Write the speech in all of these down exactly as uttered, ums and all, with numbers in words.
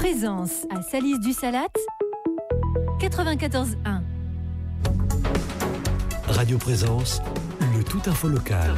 Présence à Salis-du-Salat, quatre-vingt-quatorze un. Radio Présence, le tout info local.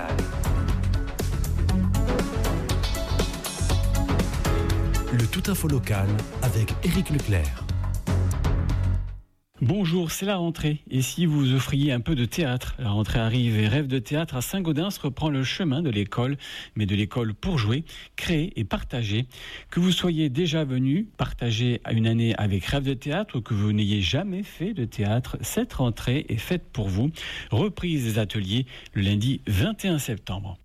Le tout info local avec Éric Leclerc. Bonjour, c'est la rentrée. Et si vous offriez un peu de théâtre? La rentrée arrive et Rêve de théâtre à Saint-Gaudens reprend le chemin de l'école, mais de l'école pour jouer, créer et partager. Que vous soyez déjà venu partager une année avec Rêve de théâtre ou que vous n'ayez jamais fait de théâtre, cette rentrée est faite pour vous. Reprise des ateliers le lundi vingt et un septembre.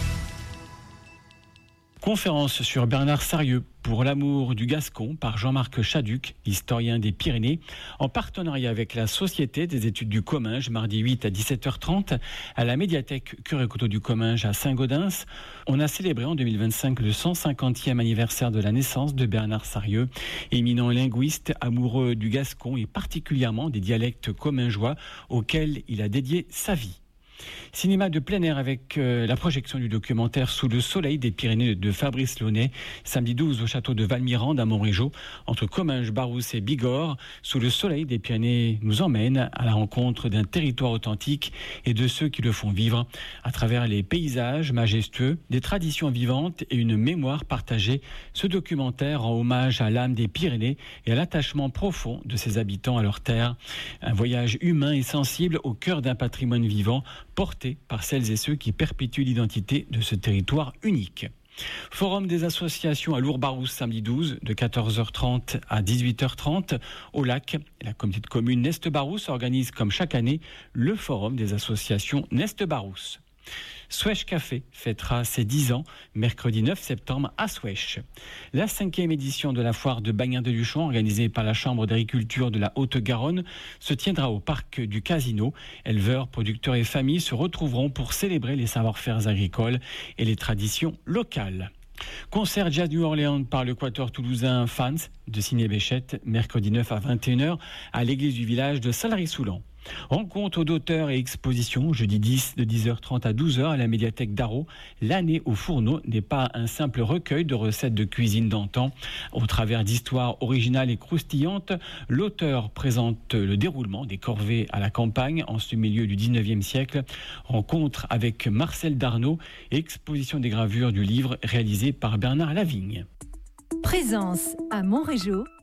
Conférence sur Bernard Sarieux pour l'amour du Gascon par Jean-Marc Chaduc, historien des Pyrénées, en partenariat avec la Société des études du Comminges, mardi huit à dix-sept heures trente, à la médiathèque Cœur-et-Couteau du Comminges à Saint-Gaudens. On a célébré en deux mille vingt-cinq le cent cinquantième anniversaire de la naissance de Bernard Sarieux, éminent linguiste, amoureux du Gascon et particulièrement des dialectes commingeois auxquels il a dédié sa vie. Cinéma de plein air avec euh, la projection du documentaire Sous le soleil des Pyrénées de Fabrice Launay, samedi douze au château de Valmirande à Montrégeau, entre Comminges, Barousse et Bigorre. Sous le soleil des Pyrénées nous emmène à la rencontre d'un territoire authentique et de ceux qui le font vivre à travers les paysages majestueux, des traditions vivantes et une mémoire partagée. Ce documentaire rend hommage à l'âme des Pyrénées et à l'attachement profond de ses habitants à leur terre. Un voyage humain et sensible au cœur d'un patrimoine vivant porté par celles et ceux qui perpétuent l'identité de ce territoire unique. Forum des associations à Lourdes-Barousse samedi douze de quatorze heures trente à dix-huit heures trente au lac. La communauté de communes Nest-Barousse organise comme chaque année le forum des associations Nest-Barousse. Swèche Café fêtera ses dix ans, mercredi neuf septembre à Swèche. La cinquième édition de la foire de Bagnin-de-Luchon, organisée par la Chambre d'agriculture de la Haute-Garonne, se tiendra au parc du Casino. Éleveurs, producteurs et familles se retrouveront pour célébrer les savoir-faire agricoles et les traditions locales. Concert Jazz New Orleans par le quatuor toulousain Fans de Ciné-Béchette, mercredi neuf à vingt et une heures à l'église du village de Salary-Soulan. Rencontre d'auteurs et expositions, jeudi dix de dix heures trente à douze heures à la médiathèque d'Arrault. L'année au fourneau n'est pas un simple recueil de recettes de cuisine d'antan. Au travers d'histoires originales et croustillantes, l'auteur présente le déroulement des corvées à la campagne en ce milieu du dix-neuvième siècle. Rencontre avec Marcel Darnaud, exposition des gravures du livre réalisé par Bernard Lavigne. Présence à Montrégeau,